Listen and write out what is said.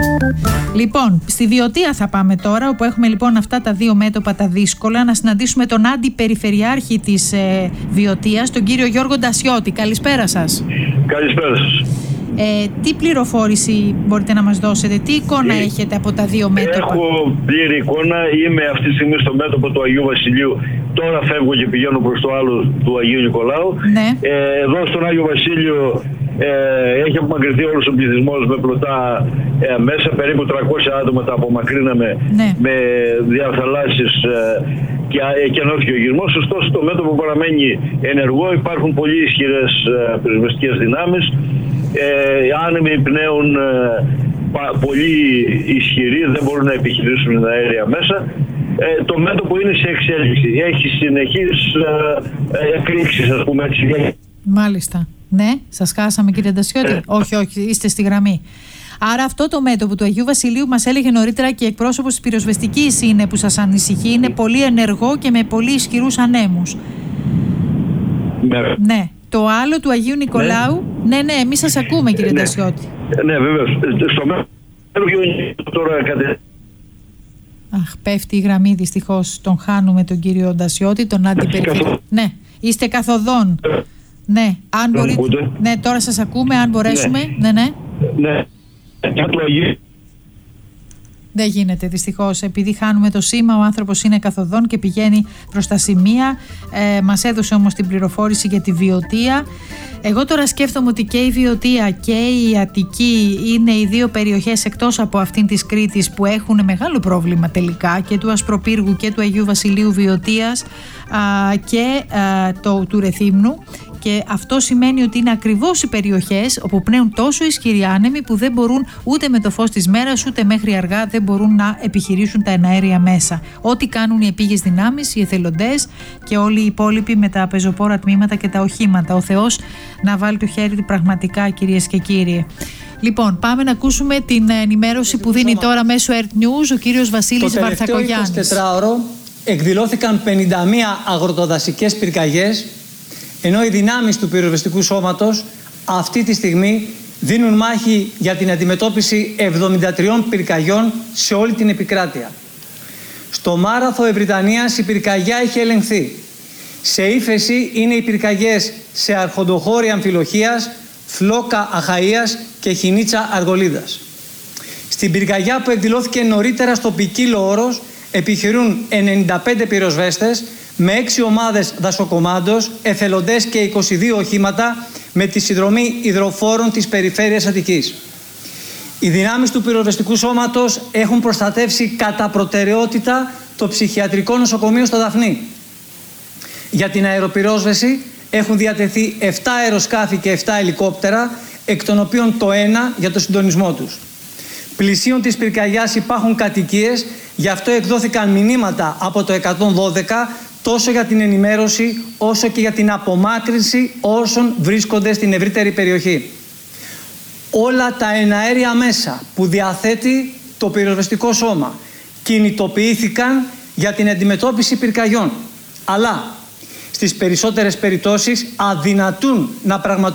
Λοιπόν, στη Βιωτία θα πάμε τώρα, όπου έχουμε λοιπόν αυτά τα δύο μέτωπα τα δύσκολα, να συναντήσουμε τον αντιπεριφερειάρχη της Βιωτίας, τον κύριο Γιώργο Ντασιώτη. Καλησπέρα σας. Καλησπέρα σας. Τι πληροφόρηση μπορείτε να μας δώσετε, τι εικόνα έχετε από τα δύο μέτωπα? Έχω πλήρη εικόνα, είμαι αυτή τη στιγμή στο μέτωπο του Αγίου Βασιλείου. Τώρα φεύγω και πηγαίνω προς το άλλο του Αγίου Νικολάου. Ναι. Εδώ στον Άγιο Βασίλειο έχει απομακρυνθεί όλος ο πληθυσμός με πλωτά μέσα. Περίπου 300 άτομα τα απομακρύναμε, ναι, με διαθαλάσσεις και ενώθηκε ο γυρμός. Ωστόσο το μέτωπο παραμένει ενεργό, υπάρχουν πολύ ισχυρές πυροσβεστικές δυνάμεις. Άνεμοι πνέουν πολύ ισχυροί, δεν μπορούν να επιχειρήσουν τα αέρια μέσα. Το μέτωπο είναι σε εξέλιξη, έχει συνεχείς εκρήξεις, ας πούμε έτσι. Μάλιστα. Ναι, σας χάσαμε κύριε Ντασιώτη. Όχι, είστε στη γραμμή. Άρα αυτό το μέτωπο του Αγίου Βασιλείου, μας έλεγε νωρίτερα και εκπρόσωπος της πυροσβεστικής είναι που σας ανησυχεί, είναι πολύ ενεργό και με πολύ ισχυρούς ανέμους. Ναι. Το άλλο του Αγίου Νικολάου, ναι, εμείς σας ακούμε κύριε Ντασιώτη. Ναι, βεβαίως. Στο μέτωπο τώρα Αχ, πέφτει η γραμμή, δυστυχώς τον χάνουμε τον κύριο Ντασιώτη, τον αντιπεριφερειάρχη. Ναι, είστε καθοδόν. Ναι, αν μπορείτε. Ναι, τώρα σας ακούμε, αν μπορέσουμε. Ναι. Δεν γίνεται δυστυχώς, επειδή χάνουμε το σήμα, ο άνθρωπος είναι καθοδόν και πηγαίνει προς τα σημεία. Μας έδωσε όμως την πληροφόρηση για τη Βιωτία. Εγώ τώρα σκέφτομαι ότι και η Βιωτία και η Αττική είναι οι δύο περιοχές εκτός από αυτήν της Κρήτης που έχουν μεγάλο πρόβλημα τελικά, και του Ασπροπύργου και του Αγίου Βασιλείου Βιωτίας και του Ρεθύμνου. Και αυτό σημαίνει ότι είναι ακριβώς οι περιοχές όπου πνέουν τόσο ισχυροί άνεμοι που δεν μπορούν ούτε με το φως της μέρας ούτε μέχρι αργά δεν μπορούν να επιχειρήσουν τα εναέρια μέσα. Ό,τι κάνουν οι επίγειες δυνάμεις, οι εθελοντές και όλοι οι υπόλοιποι με τα πεζοπόρα τμήματα και τα οχήματα. Ο Θεός να βάλει το χέρι του πραγματικά, κυρίες και κύριοι. Λοιπόν, πάμε να ακούσουμε την ενημέρωση που δίνει τώρα μέσω Earth News ο κύριος Βασίλης Βαρθακογιάννης. Το τελευταίο 24ωρο εκδηλώθηκαν 51 αγροτοδασικές πυρκαγιές, ενώ οι δυνάμεις του πυροσβεστικού σώματος αυτή τη στιγμή δίνουν μάχη για την αντιμετώπιση 73 πυρκαγιών σε όλη την επικράτεια. Στο Μάραθο Ευρυτανίας η πυρκαγιά έχει ελεγχθεί. Σε ύφεση είναι οι πυρκαγιές σε Αρχοντοχώρη Αμφιλοχίας, Φλόκα Αχαΐας και Χινίτσα Αργολίδας. Στην πυρκαγιά που εκδηλώθηκε νωρίτερα στο Ποικίλο Όρος επιχειρούν 95 πυροσβέστες με 6 ομάδες δασοκομάντος, εθελοντές και 22 οχήματα με τη συνδρομή υδροφόρων της περιφέρειας Αττικής. Οι δυνάμεις του πυροσβεστικού σώματος έχουν προστατεύσει κατά προτεραιότητα το ψυχιατρικό νοσοκομείο στο Δαφνί. Για την αεροπυρόσβεση έχουν διατεθεί 7 αεροσκάφη και 7 ελικόπτερα, εκ των οποίων το ένα για το συντονισμό τους. Πλησίον της πυρκαγιάς υπάρχουν κατοικίες, γι' αυτό εκδόθηκαν μηνύματα από το 112 τόσο για την ενημέρωση όσο και για την απομάκρυνση όσων βρίσκονται στην ευρύτερη περιοχή. Όλα τα εναέρια μέσα που διαθέτει το πυροσβεστικό σώμα κινητοποιήθηκαν για την αντιμετώπιση πυρκαγιών, αλλά στις περισσότερες περιπτώσεις αδυνατούν να πραγματοποιήσουν